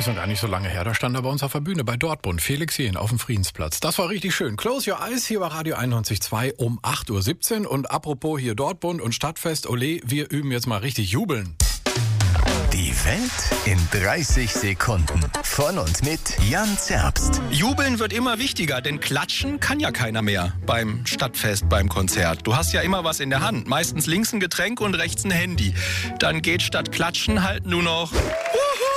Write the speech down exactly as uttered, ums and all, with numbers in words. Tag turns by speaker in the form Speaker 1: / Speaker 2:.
Speaker 1: Ist noch gar nicht so lange her, da stand er bei uns auf der Bühne bei Dortmund, Felix Jähn auf dem Friedensplatz. Das war richtig schön. Close Your Eyes hier bei Radio einundneunzig Komma zwei um acht Uhr siebzehn. Und apropos hier Dortmund und Stadtfest, ole, wir üben jetzt mal richtig jubeln.
Speaker 2: Die Welt in dreißig Sekunden. Von und mit Jan Zerbst.
Speaker 3: Jubeln wird immer wichtiger, denn klatschen kann ja keiner mehr beim Stadtfest, beim Konzert. Du hast ja immer was in der Hand, meistens links ein Getränk und rechts ein Handy. Dann geht statt klatschen halt nur noch... Uh!